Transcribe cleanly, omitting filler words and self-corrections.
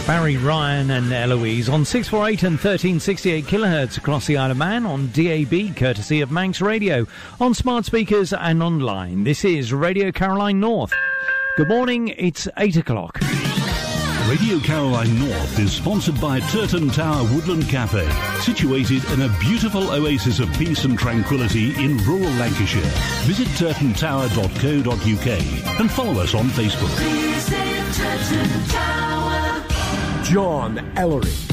Barry, Ryan and Eloise on 648 and 1368 kilohertz across the Isle of Man on DAB, courtesy of Manx Radio, on smart speakers and online. This is Radio Caroline North. Good morning, it's 8 o'clock. Radio Caroline North is sponsored by Turton Tower Woodland Cafe, situated in a beautiful oasis of peace and tranquility in rural Lancashire. Visit turtontower.co.uk and follow us on Facebook. John Ellery.